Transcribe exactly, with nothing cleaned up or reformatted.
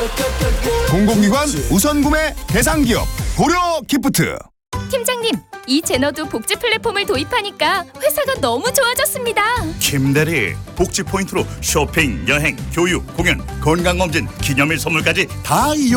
공공기관 우선구매 대상기업 고려 기프트. 팀장님, 이 제너도 복지 플랫폼을 도입하니까 회사가 너무 좋아졌습니다. 김대리, 복지 포인트로 쇼핑, 여행, 교육, 공연, 건강검진, 기념일 선물까지 다 이용